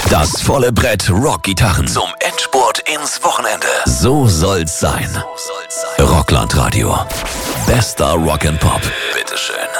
Das volle Brett Rockgitarren zum Endspurt ins Wochenende. So soll's sein. Rockland Radio. Bester Rock and Pop. Bitteschön.